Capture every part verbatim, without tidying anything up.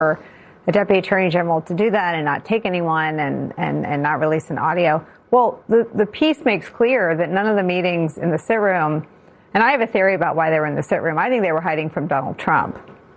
a deputy attorney general to do that and not take anyone and, and, and not release an audio. Well, the, the piece makes clear that none of the meetings in the sit room, and I have a theory about why they were in the sit room. I think they were hiding from Donald Trump.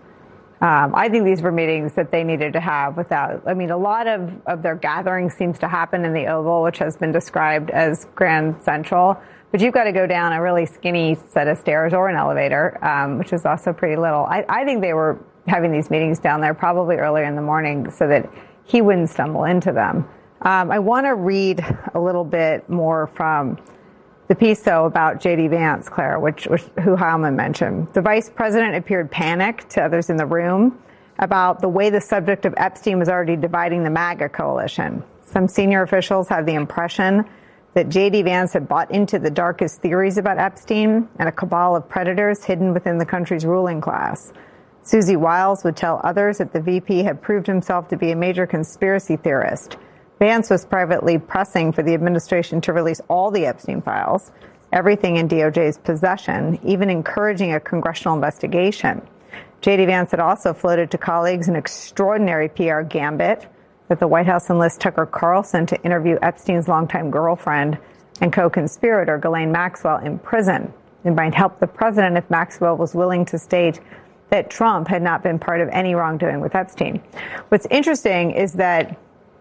Um, I think these were meetings that they needed to have without, I mean, a lot of, of their gathering seems to happen in the Oval, which has been described as Grand Central. But you've got to go down a really skinny set of stairs or an elevator, um, which is also pretty little. I, I think they were having these meetings down there probably earlier in the morning so that he wouldn't stumble into them. Um, I want to read a little bit more from the piece, though, about J D. Vance, Claire, which, which who Heilman mentioned. The vice president appeared panicked to others in the room about the way the subject of Epstein was already dividing the MAGA coalition. Some senior officials had the impression that J D. Vance had bought into the darkest theories about Epstein and a cabal of predators hidden within the country's ruling class. Susie Wiles would tell others that the V P had proved himself to be a major conspiracy theorist. Vance was privately pressing for the administration to release all the Epstein files, everything in D O J's possession, even encouraging a congressional investigation. J D. Vance had also floated to colleagues an extraordinary P R gambit that the White House enlist Tucker Carlson to interview Epstein's longtime girlfriend and co-conspirator Ghislaine Maxwell in prison. It might help the president if Maxwell was willing to state that Trump had not been part of any wrongdoing with Epstein. What's interesting is that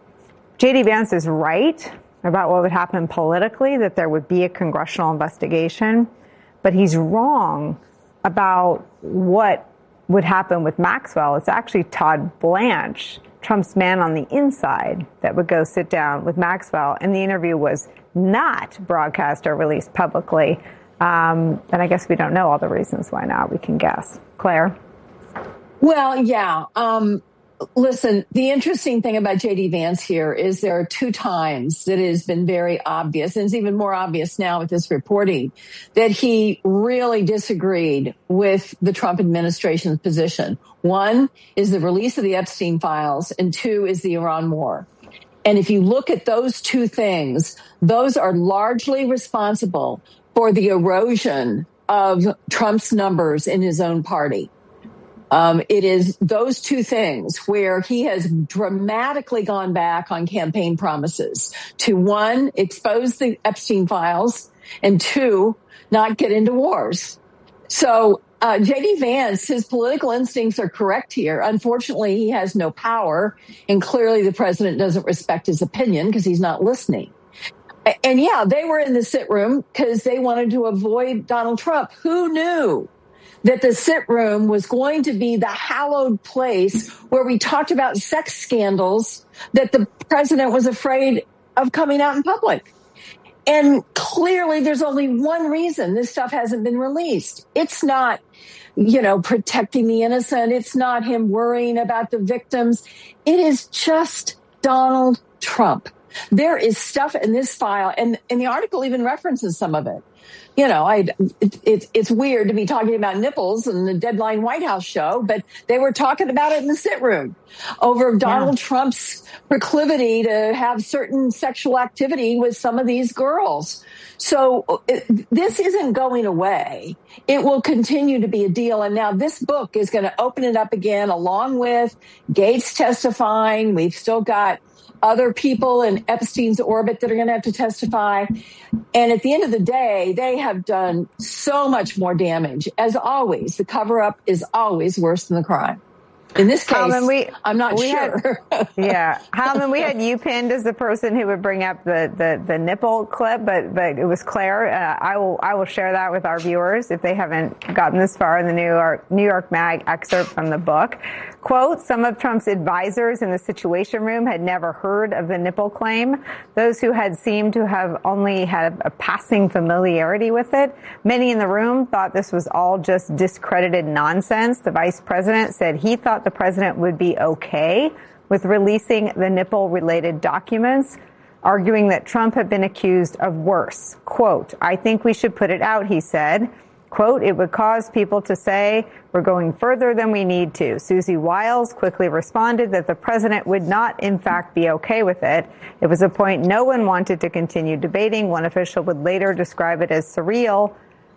J D. Vance is right about what would happen politically, that there would be a congressional investigation, but he's wrong about what would happen with Maxwell. It's actually Todd Blanche, Trump's man on the inside, that would go sit down with Maxwell, and the interview was not broadcast or released publicly. Um, and I guess we don't know all the reasons why not. We can guess. Claire? Well, yeah. Um, listen, the interesting thing about J D. Vance here is there are two times that it has been very obvious, and it's even more obvious now with this reporting, that he really disagreed with the Trump administration's position. One is the release of the Epstein files, and two is the Iran war. And if you look at those two things, those are largely responsible for the erosion of Trump's numbers in his own party. Um, it is those two things where he has dramatically gone back on campaign promises to, one, expose the Epstein files, and two, not get into wars. So uh, J D. Vance, his political instincts are correct here. Unfortunately, he has no power, and clearly the president doesn't respect his opinion because he's not listening. And yeah, they were in the sit room because they wanted to avoid Donald Trump. Who knew that the sit room was going to be the hallowed place where we talked about sex scandals that the president was afraid of coming out in public? And clearly there's only one reason this stuff hasn't been released. It's not, you know, protecting the innocent. It's not him worrying about the victims. It is just Donald Trump. There is stuff in this file, and, and the article even references some of it. You know, I, it, it, it's weird to be talking about nipples in the Deadline White House show, but they were talking about it in the sit room over Donald yeah. Trump's proclivity to have certain sexual activity with some of these girls. So it, this isn't going away. It will continue to be a deal. And now this book is going to open it up again, along with Gates testifying. We've still got other people in Epstein's orbit that are going to have to testify. And at the end of the day, they have done so much more damage. As always, the cover-up is always worse than the crime. In this case, Heilman, we, I'm not we sure. Had, yeah. Heilman, we had you pinned as the person who would bring up the, the, the nipple clip, but, but it was Claire. Uh, I will I will share that with our viewers if they haven't gotten this far in the New York, New York Mag excerpt from the book. Quote, some of Trump's advisors in the Situation Room had never heard of the nipple claim. Those who had seemed to have only had a passing familiarity with it. Many in the room thought this was all just discredited nonsense. The vice president said he thought the president would be okay with releasing the nipple-related documents, arguing that Trump had been accused of worse. Quote, I think we should put it out, he said. Quote, it would cause people to say we're going further than we need to. Susie Wiles quickly responded that the president would not, in fact, be okay with it. It was a point no one wanted to continue debating. One official would later describe it as surreal.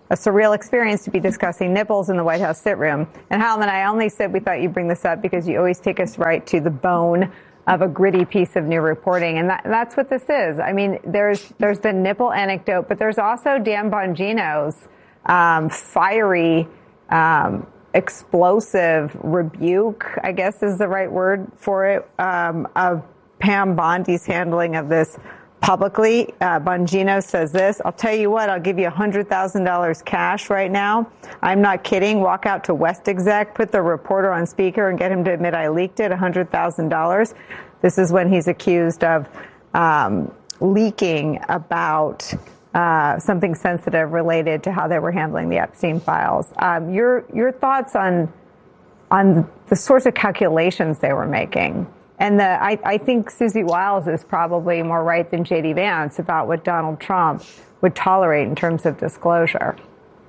a surreal experience to be discussing nipples in the White House sit room. And Howland, I only said we thought you'd bring this up because you always take us right to the bone of a gritty piece of new reporting. And that, that's what this is. I mean, there's there's the nipple anecdote, but there's also Dan Bongino's um, fiery, um, explosive rebuke, I guess is the right word for it, um, of Pam Bondi's handling of this publicly. Uh, Bongino says this: I'll tell you what, I'll give you one hundred thousand dollars cash right now. I'm not kidding. Walk out to West Exec, put the reporter on speaker and get him to admit I leaked it, one hundred thousand dollars. This is when he's accused of um, leaking about uh, something sensitive related to how they were handling the Epstein files. Um, your your thoughts on on the sorts of calculations they were making? And the, I, I think Susie Wiles is probably more right than J D Vance about what Donald Trump would tolerate in terms of disclosure.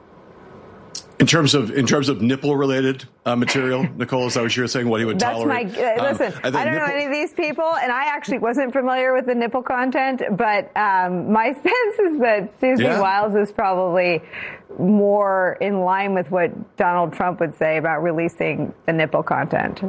In terms of in terms of nipple-related uh, material, Nicole, is that what you're saying? What he would That's tolerate? My, uh, listen, um, I, I don't nipple- know any of these people, and I actually wasn't familiar with the nipple content, but um, my sense is that Susie yeah. Wiles is probably more in line with what Donald Trump would say about releasing the nipple content.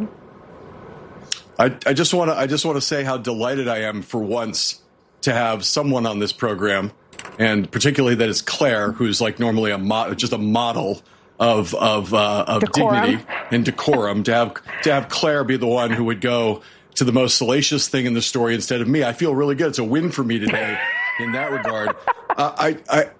I, I just want to I just want to say how delighted I am for once to have someone on this program, and particularly that it's Claire, who's like normally a mo- just a model of of uh, of decorum. dignity and decorum. to have to have Claire be the one who would go to the most salacious thing in the story instead of me, I feel really good. It's a win for me today in that regard. Uh, I I.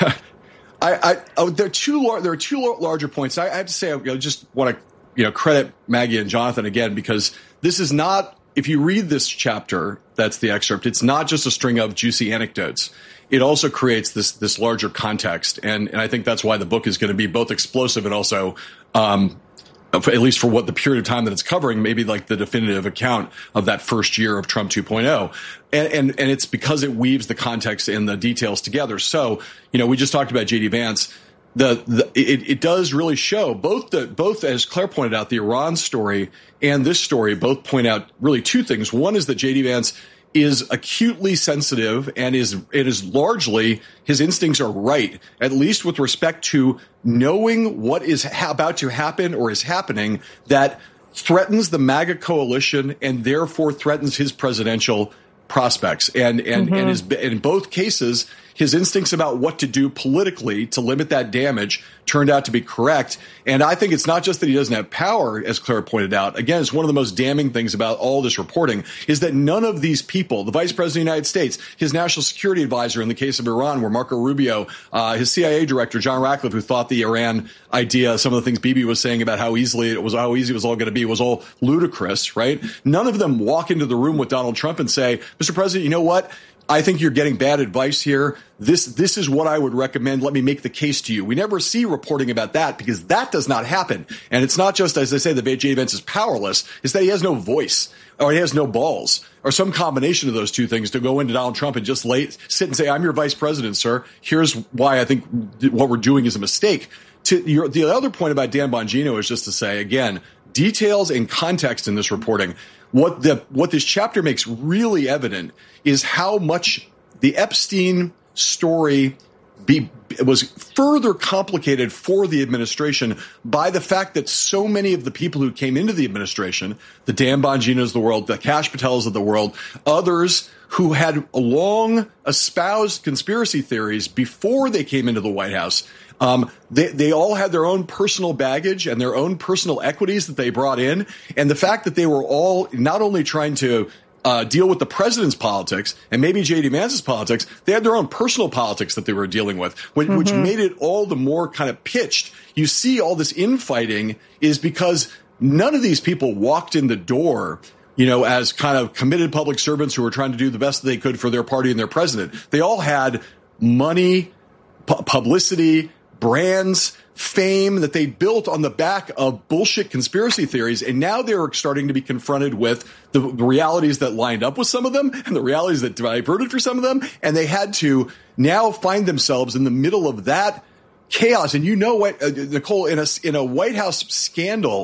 I, I oh, there are two lar- there are two larger points. I, I have to say, I you know, just want to you know credit Maggie and Jonathan again, because this is not, if you read this chapter, that's the excerpt, it's not just a string of juicy anecdotes. It also creates this this larger context. And, and I think that's why the book is going to be both explosive and also, um, at least for what the period of time that it's covering, maybe like the definitive account of that first year of Trump two point oh. And, and, and it's because it weaves the context and the details together. So, you know, we just talked about J D Vance. The, the it, it does really show both the both as Claire pointed out, the Iran story and this story both point out really two things. One is that J D Vance is acutely sensitive and is it is largely his instincts are right, at least with respect to knowing what is ha- about to happen or is happening that threatens the MAGA coalition and therefore threatens his presidential prospects. And and mm-hmm. and is, in both cases, his instincts about what to do politically to limit that damage turned out to be correct. And I think it's not just that he doesn't have power, as Claire pointed out. Again, it's one of the most damning things about all this reporting is that none of these people, the Vice President of the United States, his national security advisor in the case of Iran, where Marco Rubio, uh, his C I A director, John Ratcliffe, who thought the Iran idea, some of the things Bibi was saying about how easily it was, how easy it was all going to be, was all ludicrous, right? None of them walk into the room with Donald Trump and say, Mister President, you know what? I think you're getting bad advice here. This this is what I would recommend. Let me make the case to you. We never see reporting about that because that does not happen. And it's not just, as I say, that J D Vance is powerless. It's that he has no voice or he has no balls or some combination of those two things to go into Donald Trump and just lay, sit and say, I'm your vice president, sir. Here's why I think what we're doing is a mistake. To your, the other point about Dan Bongino is just to say, again, details and context in this reporting. What the what this chapter makes really evident is how much the Epstein story be, was further complicated for the administration by the fact that so many of the people who came into the administration, the Dan Bonginos of the world, the Kash Patels of the world, others who had long espoused conspiracy theories before they came into the White House, Um, they, they all had their own personal baggage and their own personal equities that they brought in. And the fact that they were all not only trying to uh, deal with the president's politics and maybe J D Vance's politics, they had their own personal politics that they were dealing with, which, mm-hmm. which made it all the more kind of pitched. You see all this infighting is because none of these people walked in the door, you know, as kind of committed public servants who were trying to do the best they could for their party and their president. They all had money, pu- publicity, brands, fame that they built on the back of bullshit conspiracy theories. And now they're starting to be confronted with the, the realities that lined up with some of them and the realities that diverted for some of them. And they had to now find themselves in the middle of that chaos. And you know what, uh, Nicole, in a, in a White House scandal,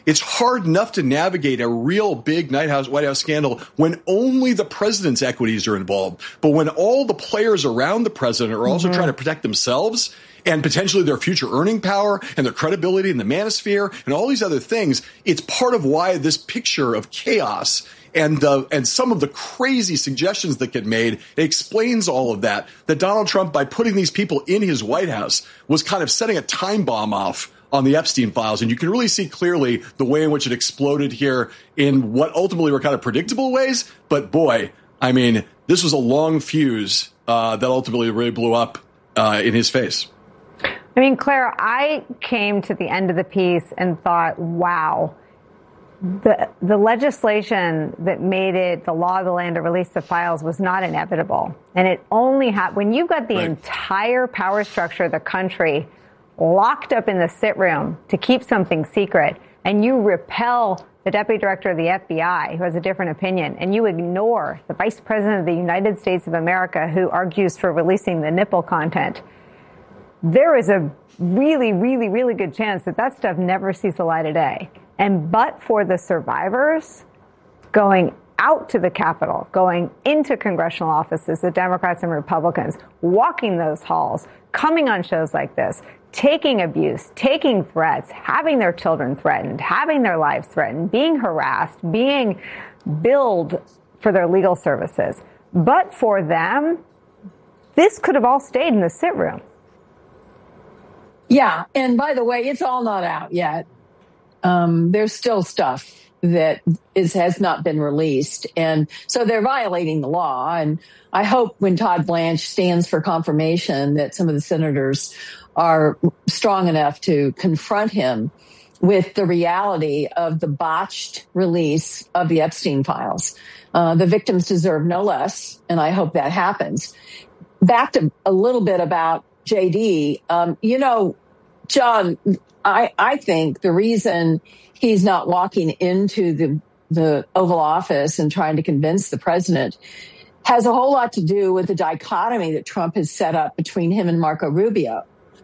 It's hard enough to navigate a real big White House, White House scandal when only the president's equities are involved. But when all the players around the president are also mm-hmm. trying to protect themselves and potentially their future earning power and their credibility in the manosphere and all these other things, it's part of why this picture of chaos and uh, and some of the crazy suggestions that get made, it explains all of that, that Donald Trump, by putting these people in his White House, was kind of setting a time bomb off on the Epstein files. And you can really see clearly the way in which it exploded here in what ultimately were kind of predictable ways. But boy, I mean, this was a long fuse uh, that ultimately really blew up uh, in his face. I mean, Claire, I came to the end of the piece and thought, wow, the the legislation that made it the law of the land to release the files was not inevitable. And it only happened when you've got the right. entire power structure of the country locked up in the sit room to keep something secret, and you repel the deputy director of the F B I who has a different opinion, and you ignore the vice president of the United States of America who argues for releasing the nipple content. There is a really, really, really good chance that that stuff never sees the light of day. And but for the survivors going out to the Capitol, going into congressional offices, the Democrats and Republicans, walking those halls, coming on shows like this, taking abuse, taking threats, having their children threatened, having their lives threatened, being harassed, being billed for their legal services. But for them, this could have all stayed in the sit room. Yeah. And by the way, it's all not out yet. Um, there's still stuff that is has not been released. And so they're violating the law. And I hope when Todd Blanche stands for confirmation that some of the senators are strong enough to confront him with the reality of the botched release of the Epstein files. Uh, the victims deserve no less, and I hope that happens. Back to a little bit about J D. Um, you know, John, I, I think the reason he's not walking into the, the Oval Office and trying to convince the president has a whole lot to do with the dichotomy that Trump has set up between him and Marco Rubio.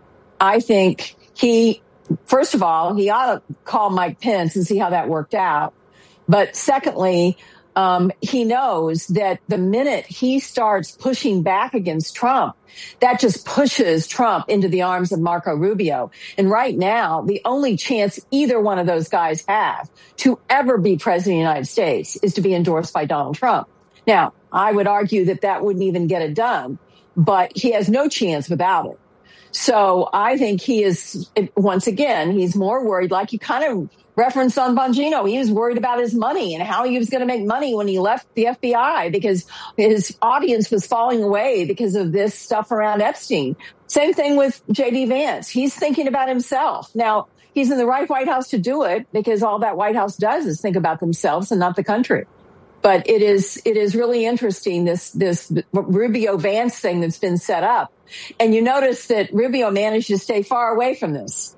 I think he, first of all, he ought to call Mike Pence and see how that worked out. But secondly, um, he knows that the minute he starts pushing back against Trump, that just pushes Trump into the arms of Marco Rubio. And right now, the only chance either one of those guys have to ever be president of the United States is to be endorsed by Donald Trump. Now, I would argue that that wouldn't even get it done, but he has no chance without it. So I think he is, once again, he's more worried, like you kind of referenced on Bongino. He was worried about his money and how he was going to make money when he left the F B I because his audience was falling away because of this stuff around Epstein. Same thing with J D Vance. He's thinking about himself. Now, he's in the right White House to do it because all that White House does is think about themselves and not the country. But it is it is really interesting, this this Rubio-Vance thing that's been set up. And you notice that Rubio managed to stay far away from this.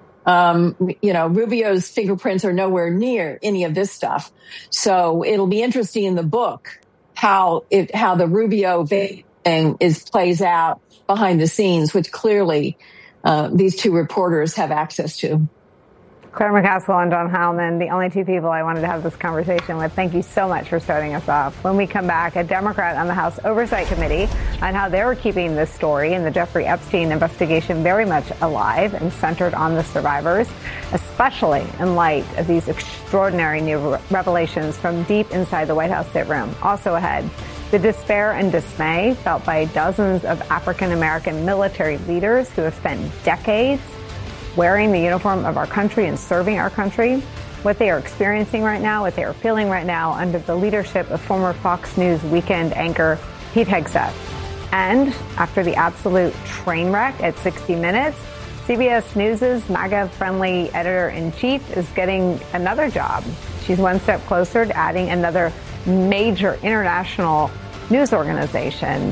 Um, you know, Rubio's fingerprints are nowhere near any of this stuff. So it'll be interesting in the book how it how the Rubio-Vance thing is plays out behind the scenes, which clearly uh, these two reporters have access to. Claire McCaskill and John Heilemann, the only two people I wanted to have this conversation with. Thank you so much for starting us off. When we come back, a Democrat on the House Oversight Committee on how they're keeping this story and the Jeffrey Epstein investigation very much alive and centered on the survivors, especially in light of these extraordinary new revelations from deep inside the White House sit room. Also ahead, the despair and dismay felt by dozens of African-American military leaders who have spent decades wearing the uniform of our country and serving our country, what they are experiencing right now, what they are feeling right now under the leadership of former Fox News weekend anchor Pete Hegseth. And after the absolute train wreck at sixty minutes, C B S News' MAGA-friendly editor-in-chief is getting another job. She's one step closer to adding another major international news organization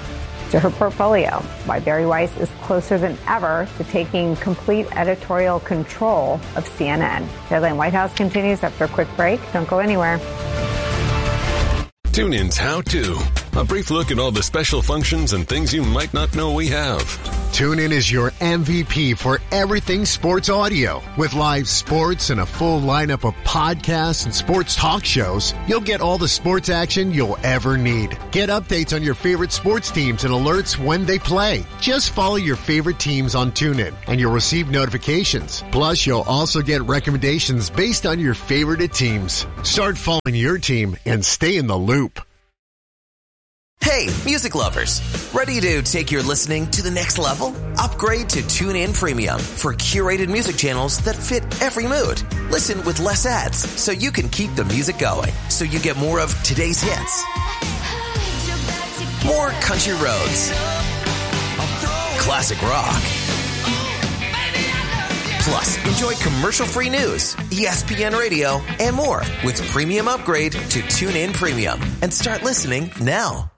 to her portfolio. Why Bari Weiss is closer than ever to taking complete editorial control of C N N. Deadline White House continues after a quick break. Don't go anywhere. TuneIn's How To A brief look at all the special functions and things you might not know we have. TuneIn is your M V P for everything sports audio. With live sports and a full lineup of podcasts and sports talk shows, you'll get all the sports action you'll ever need. Get updates on your favorite sports teams and alerts when they play. Just follow your favorite teams on TuneIn, and you'll receive notifications. Plus, you'll also get recommendations based on your favorite teams. Start following your team and stay in the loop. Hey, music lovers. Ready to take your listening to the next level? Upgrade to TuneIn Premium for curated music channels that fit every mood. Listen with less ads so you can keep the music going. So you get more of today's hits, more country roads, classic rock. Plus, enjoy commercial-free news, E S P N Radio, and more with premium upgrade to TuneIn Premium. And start listening now.